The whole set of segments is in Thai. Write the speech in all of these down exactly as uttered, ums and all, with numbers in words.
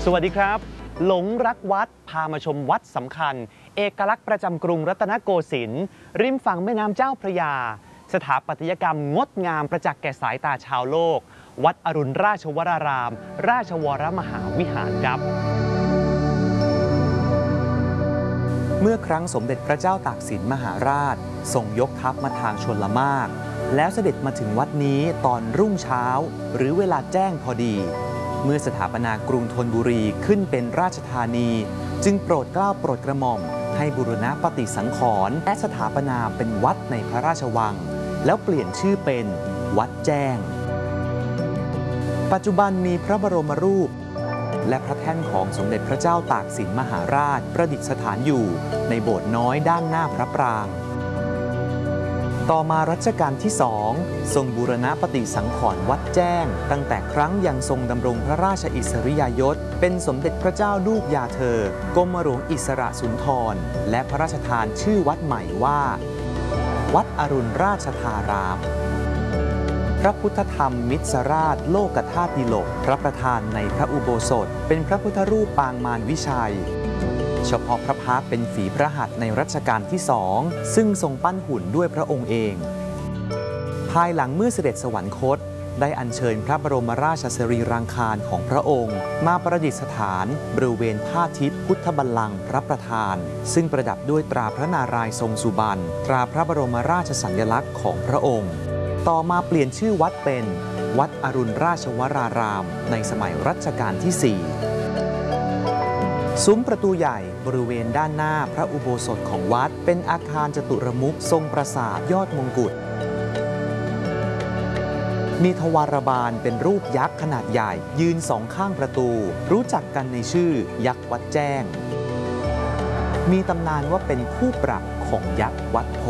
สวัสดีครับหลงรักวัดพามาชมวัดสำคัญเอกลักษณ์ประจำกรุงรัตนโกสินทร์ริมฝั่งแม่น้ำเจ้าพระยาสถาปัตยกรรมงดงามประจักษ์แก่สายตาชาวโลกวัดอรุณราชวรารามราชวรมหาวิหารครับเมื่อครั้งสมเด็จพระเจ้าตากสินมหาราชทรงยกทัพมาทางชลมารแล้วเสด็จมาถึงวัดนี้ตอนรุ่งเช้าหรือเวลาแจ้งพอดีเมื่อสถาปนากรุงธนบุรีขึ้นเป็นราชธานีจึงโปรดเกล้าโปรดกระหม่อมให้บูรณะปฏิสังขรณ์และสถาปนาเป็นวัดในพระราชวังแล้วเปลี่ยนชื่อเป็นวัดแจ้งปัจจุบันมีพระบรมรูปและพระแท่นของสมเด็จพระเจ้าตากสินมหาราชประดิษฐานอยู่ในโบสถ์น้อยด้านหน้าพระปรางต่อมารัชกาลที่สองทรงบูรณะปฏิสังขรณ์วัดแจ้งตั้งแต่ครั้งยังทรงดำรงพระราชอิสริยยศเป็นสมเด็จพระเจ้าลูกยาเธอกรมหลวงอิสระสุนทรและพระราชทานชื่อวัดใหม่ว่าวัดอรุณราชธารามพระพุทธธรรมมิตรราชโลกธาตุดิลกพระประธานในพระอุโบสถเป็นพระพุทธรูปปางมารวิชัยเฉพาะพระพักตร์เป็นฝีพระหัตถ์ในรัชกาลที่สองซึ่งทรงปั้นหุ่นด้วยพระองค์เองภายหลังเมื่อเสด็จสวรรคตได้อัญเชิญพระบรมราชสรีรางคารของพระองค์มาประดิษฐานบริเวณท่าทิพย์พุทธบัลลังก์พระประธานซึ่งประดับด้วยตราพระนารายณ์ทรงสุบรรณตราพระบรมราชสัญลักษณ์ของพระองค์ต่อมาเปลี่ยนชื่อวัดเป็นวัดอรุณราชวรารามในสมัยรัชกาลที่สี่ซุ้มประตูใหญ่บริเวณด้านหน้าพระอุโบสถของวัดเป็นอาคารจตุรมุขทรงปราสาทยอดมงกุฎมีทวารบาลเป็นรูปยักษ์ขนาดใหญ่ยืนสองข้างประตูรู้จักกันในชื่อยักษ์วัดแจ้งมีตำนานว่าเป็นคู่ปรับของยักษ์วัดโพ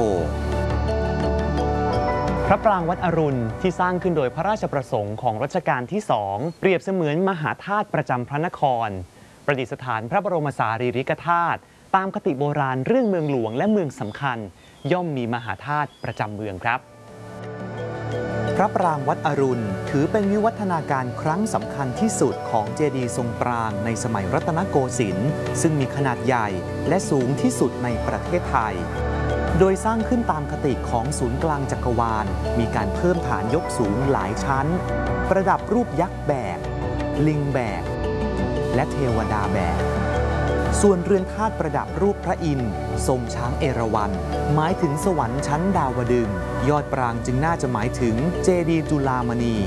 พระปรางวัดอรุณที่สร้างขึ้นโดยพระราชประสงค์ของรัชกาลที่สองเปรียบเสมือนมหาธาตุประจำพระนครประดิษฐานพระบรมสารีริกธาตุตามคติโบราณเรื่องเมืองหลวงและเมืองสำคัญย่อมมีมหาธาตุประจำเมืองครับพระปรางวัดอรุณถือเป็นวิวัฒนาการครั้งสำคัญที่สุดของเจดีย์ทรงปรางในสมัยรัตนโกสินทร์ซึ่งมีขนาดใหญ่และสูงที่สุดในประเทศไทยโดยสร้างขึ้นตามคติของศูนย์กลางจักรวาลมีการเพิ่มฐานยกสูงหลายชั้นประดับรูปยักษ์แบกลิงแบกและเทวดาแบกส่วนเรือนธาตุประดับรูปพระอินทร์ทรงช้างเอราวัณหมายถึงสวรรค์ชั้นดาวดึงส์ยอดปรางจึงน่าจะหมายถึงเจดีย์จุฬามณี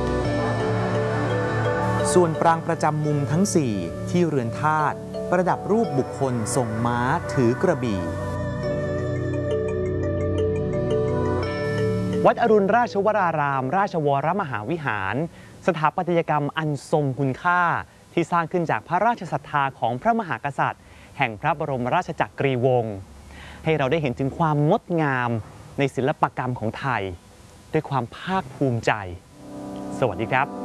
ส่วนปรางประจำมุมทั้งสี่ที่เรือนธาตุประดับรูปบุคคลทรงม้าถือกระบี่วัดอรุณราชวรารามราชวรมหาวิหารสถาปัตยกรรมอันทรงคุณค่าที่สร้างขึ้นจากพระราชศรัทธาของพระมหากษัตริย์แห่งพระบรมราชจักรีวงศ์ให้เราได้เห็นถึงความงดงามในศิลปกรรมของไทยด้วยความภาคภูมิใจสวัสดีครับ